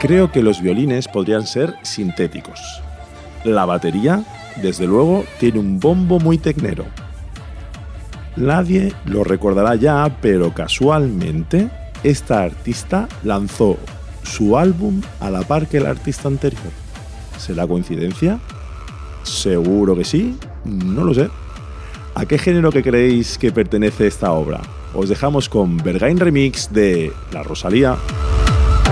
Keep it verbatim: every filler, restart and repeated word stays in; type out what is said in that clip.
Creo que los violines podrían ser sintéticos. La batería, desde luego, tiene un bombo muy tecnero. Nadie lo recordará ya, pero casualmente esta artista lanzó su álbum a la par que el artista anterior. ¿Será coincidencia? Seguro que sí, no lo sé. ¿A qué género que creéis que pertenece esta obra? Os dejamos con Berghain Remix de La Rosalía.